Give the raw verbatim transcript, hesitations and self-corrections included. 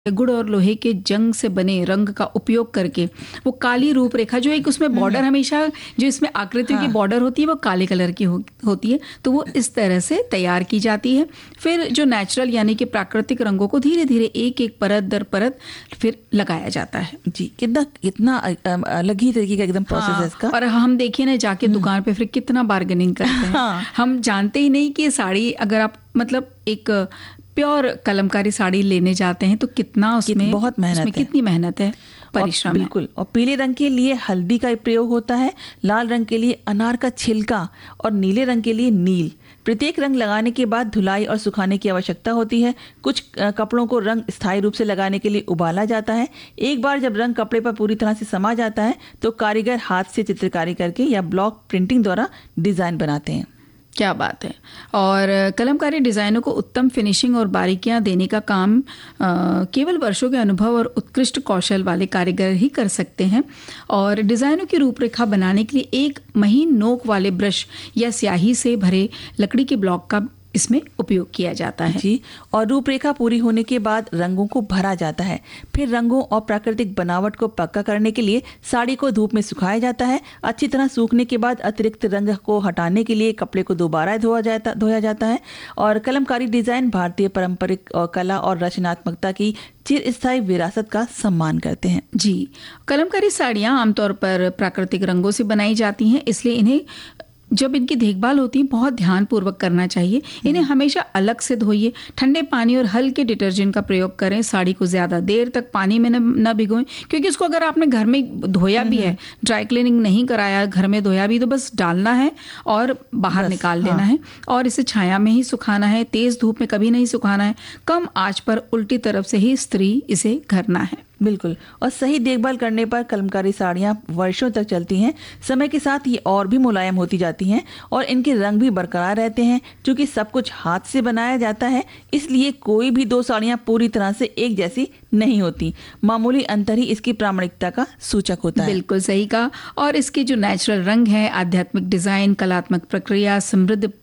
गुड़ और लोहे के जंग से बने रंग का उपयोग करके वो काली रूपरेखा, जो एक उसमें बॉर्डर हमेशा जो इसमें आकृति हाँ। की बॉर्डर होती है वो काले कलर की हो, होती है, तो वो इस तरह से तैयार की जाती है। फिर जो नेचुरल यानी कि प्राकृतिक रंगों को धीरे धीरे एक एक परत दर परत फिर लगाया जाता है। जी, कितना कितना अलग ही तरीके का एकदम प्रोसेस है इसका। और हम देखिए ना जाके दुकान पे फिर कितना बार्गेनिंग करते हैं। हाँ। हम जानते ही नहीं कि साड़ी अगर आप मतलब एक प्योर कलमकारी साड़ी लेने जाते हैं तो कितना उसमें बहुत मेहनत है, कितनी मेहनत है, परिश्रम है। बिल्कुल। और पीले रंग के लिए हल्दी का प्रयोग होता है, लाल रंग के लिए अनार का छिलका और नीले रंग के लिए नील। प्रत्येक रंग लगाने के बाद धुलाई और सुखाने की आवश्यकता होती है। कुछ कपड़ों को रंग स्थायी रूप से लगाने के लिए उबाला जाता है। एक बार जब रंग कपड़े पर पूरी तरह से समा जाता है तो कारीगर हाथ से चित्रकारी करके या ब्लॉक प्रिंटिंग द्वारा डिजाइन बनाते हैं। क्या बात है। और कलमकारी डिज़ाइनों को उत्तम फिनिशिंग और बारीकियां देने का काम आ, केवल वर्षों के अनुभव और उत्कृष्ट कौशल वाले कारीगर ही कर सकते हैं। और डिज़ाइनों की रूपरेखा बनाने के लिए एक महीन नोक वाले ब्रश या स्याही से भरे लकड़ी के ब्लॉक का इसमें उपयोग किया जाता है। जी, और रूपरेखा पूरी होने के बाद रंगों को भरा जाता है। फिर रंगों और प्राकृतिक बनावट को पक्का करने के लिए साड़ी को धूप में सुखाया जाता है। अच्छी तरह सूखने के बाद अतिरिक्त रंग को हटाने के लिए कपड़े को दोबारा धोया जाता धोया जाता है। और कलमकारी डिजाइन भारतीय पारंपरिक कला और रचनात्मकता की चिरस्थायी विरासत का सम्मान करते हैं। जी, कलमकारी साड़ियाँ आमतौर पर प्राकृतिक रंगों से बनाई जाती हैं, इसलिए इन्हें जब इनकी देखभाल होती है बहुत ध्यान पूर्वक करना चाहिए। इन्हें हमेशा अलग से धोइए, ठंडे पानी और हल्के डिटर्जेंट का प्रयोग करें। साड़ी को ज्यादा देर तक पानी में न, न भिगोएं, क्योंकि इसको अगर आपने घर में धोया भी है, ड्राई क्लीनिंग नहीं कराया, घर में धोया भी, तो बस डालना है और बाहर निकाल देना हाँ। है। और इसे छाया में ही सुखाना है, तेज धूप में कभी नहीं सुखाना है। कम आंच पर उल्टी तरफ से ही इस्त्री इसे करना है। बिल्कुल। और सही देखभाल करने पर कलमकारी साड़ियाँ वर्षों तक चलती हैं। समय के साथ ये और भी मुलायम होती जाती हैं और इनके रंग भी बरकरार रहते हैं। क्योंकि सब कुछ हाथ से बनाया जाता है, इसलिए कोई भी दो साड़ियाँ पूरी तरह से एक जैसी नहीं होती। मामूली अंतर ही इसकी प्रामाणिकता का सूचक होता है। बिल्कुल सही कहा। और इसके जो नेचुरल रंग है, आध्यात्मिक डिजाइन, कलात्मक प्रक्रिया, समृद्ध